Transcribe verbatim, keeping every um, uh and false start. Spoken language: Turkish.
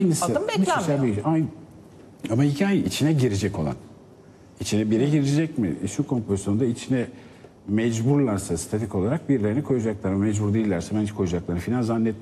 Aynısı, Adım beklenmiyor. bir- Aynı. Ama hikaye içine girecek olan. İçine biri girecek mi? E, şu kompozisyonda içine mecburlarsa statik olarak birilerini koyacaklar. Mecbur değillerse ben hiç koyacaklarını falan zannetmiyorum.